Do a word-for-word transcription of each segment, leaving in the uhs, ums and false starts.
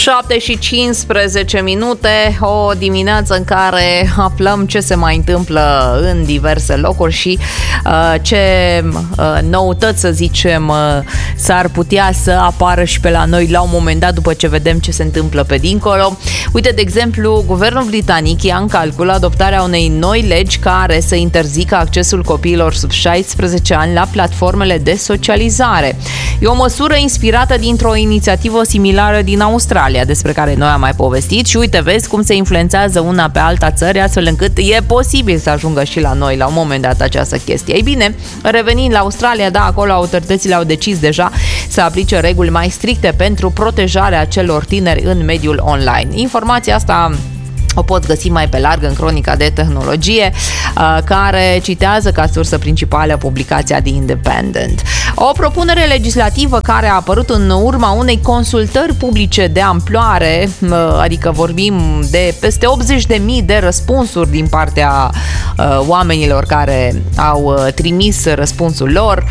șapte și cincisprezece minute, o dimineață în care aflăm ce se mai întâmplă în diverse locuri și uh, ce uh, noutăți, să zicem, uh, s-ar putea să apară și pe la noi la un moment dat după ce vedem ce se întâmplă pe dincolo. Uite, de exemplu, guvernul britanic ia în calcul adoptarea unei noi legi care să interzică accesul copiilor sub șaisprezece ani la platformele de socializare. E o măsură inspirată dintr-o inițiativă similară din Australia, despre care noi am mai povestit și uite, vezi cum se influențează una pe alta țări, astfel încât e posibil să ajungă și la noi la un moment dat această chestie. Ei bine, revenind la Australia, da, acolo autoritățile au decis deja să aplice reguli mai stricte pentru protejarea celor tineri în mediul online. Informația asta o pot găsi mai pe larg în cronica de tehnologie, care citează ca sursă principală publicația The Independent. O propunere legislativă care a apărut în urma unei consultări publice de amploare, adică vorbim de peste optzeci de mii de răspunsuri din partea oamenilor care au trimis răspunsul lor.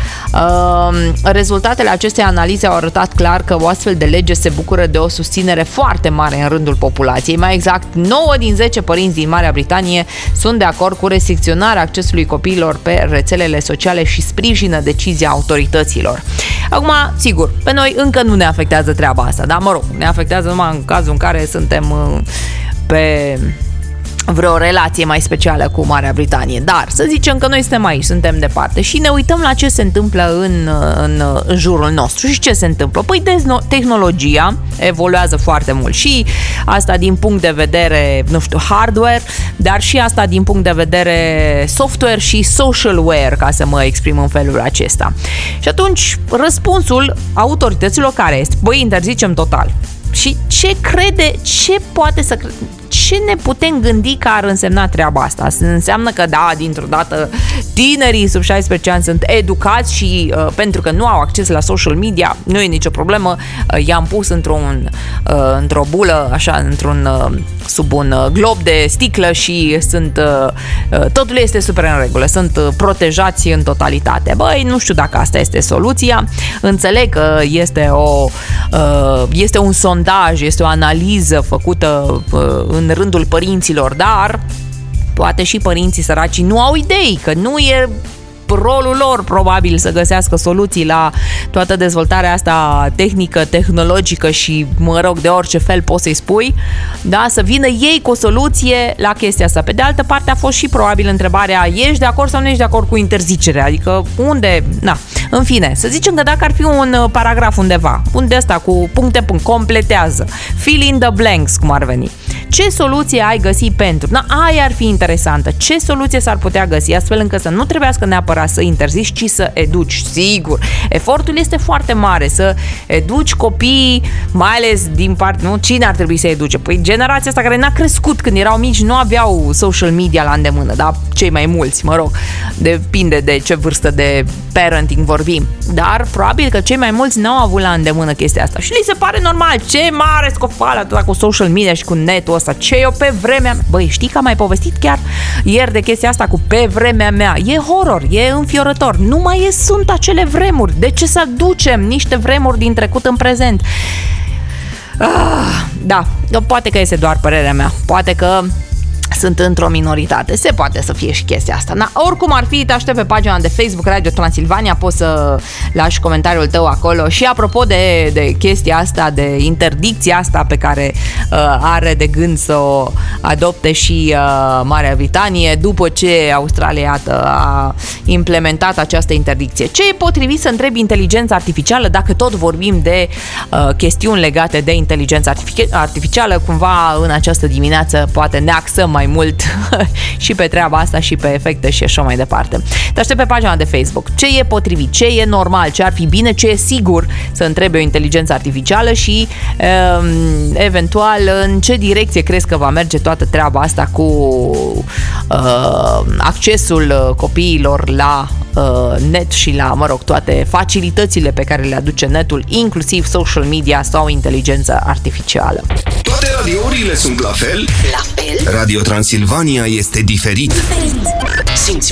Rezultatele acestei analize au arătat clar că o astfel de lege se bucură de o susținere foarte mare în rândul populației. Mai exact, nouă din zece părinți din Marea Britanie sunt de acord cu restricționarea accesului copiilor pe rețelele sociale și sprijină decizia autorităților. Acum, sigur, pe noi încă nu ne afectează treaba asta, dar mă rog, ne afectează numai în cazul în care suntem pe vreo relație mai specială cu Marea Britanie. Dar să zicem că noi suntem aici, suntem departe și ne uităm la ce se întâmplă în, în, în jurul nostru. Și ce se întâmplă? Păi tehnologia evoluează foarte mult și asta din punct de vedere, nu știu, hardware, dar și asta din punct de vedere software și socialware, ca să mă exprim în felul acesta. Și atunci răspunsul autorităților care este? Băi, interzicem total. Și ce crede, ce poate să crede? Ce ne putem gândi că ar însemna treaba asta? Înseamnă că, da, dintr-o dată tinerii sub șaisprezece ani sunt educați și uh, pentru că nu au acces la social media, nu e nicio problemă, uh, i-am pus într-un, uh, într-o bulă, așa, într-un, uh, sub un uh, glob de sticlă și sunt, uh, uh, totul este super în regulă, sunt uh, protejați în totalitate. Băi, nu știu dacă asta este soluția, înțeleg că este, o, uh, este un sondaj, este o analiză făcută uh, în rândul părinților, dar poate și părinții săraci nu au idei, că nu e rolul lor probabil să găsească soluții la toată dezvoltarea asta tehnică, tehnologică și, mă rog, de orice fel poți să-i spui, da, să vină ei cu o soluție la chestia asta. Pe de altă parte a fost și probabil întrebarea, ești de acord sau nu ești de acord cu interzicerea? Adică unde, na, în fine, să zicem că dacă ar fi un paragraf undeva, unde ăsta cu puncte, punct, completează, fill in the blanks, cum ar veni. Ce soluție ai găsit pentru? Na, aia ar fi interesantă. Ce soluție s-ar putea găsi astfel încât să nu trebuiască neapărat să interzici, ci să educi. Sigur, efortul este foarte mare să educi copiii, mai ales din parte, nu? Cine ar trebui să educe? Păi generația asta care n-a crescut când erau mici, nu aveau social media la îndemână, da? Cei mai mulți, mă rog, depinde de ce vârstă de parenting vorbim. Dar probabil că cei mai mulți n-au avut la îndemână chestia asta și li se pare normal. Ce mare scofală atâta cu social media și cu netul ăsta. Ce eu pe vremea mea? Băi, știi că am mai povestit chiar ieri de chestia asta cu pe vremea mea. E horror, e înfiorător. Nu mai e, sunt acele vremuri. De ce să ducem niște vremuri din trecut în prezent? Ah, da, poate că este doar părerea mea. Poate că sunt într-o minoritate. Se poate să fie și chestia asta. Na, oricum ar fi, te aștept pe pagina de Facebook Radio Transilvania, poți să lași comentariul tău acolo. Și apropo de, de chestia asta, de interdicția asta pe care uh, are de gând să o adopte și uh, Marea Britanie, după ce Australia a implementat această interdicție. Ce e potrivit să întrebi inteligența artificială, dacă tot vorbim de uh, chestiuni legate de inteligența artific- artificială, cumva în această dimineață poate ne axăm mai mult și pe treaba asta și pe efecte și așa mai departe. Te aștept pe pagina de Facebook. Ce e potrivit, ce e normal, ce ar fi bine, ce e sigur să întrebi o inteligență artificială și um, eventual în ce direcție crezi că va merge toată treaba asta cu uh, accesul copiilor la uh, net și la, mă rog, toate facilitățile pe care le aduce netul, inclusiv social media sau inteligența artificială. Toate radiourile sunt la fel? La fel? Radio Transilvania este diferit. Diferit. Simți